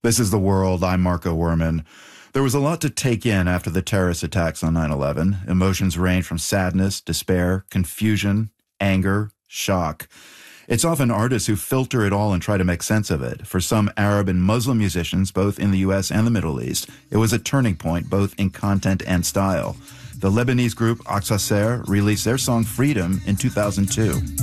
This is The World. I'm Marco Werman. There was a lot to take in after the terrorist attacks on 9/11. Emotions range from sadness, despair, confusion, anger, shock. It's often artists who filter it all and try to make sense of it. For some Arab and Muslim musicians, both in the U.S. and the Middle East, it was a turning point both in content and style. The Lebanese group Aqsa Ser released their song Freedom in 2002.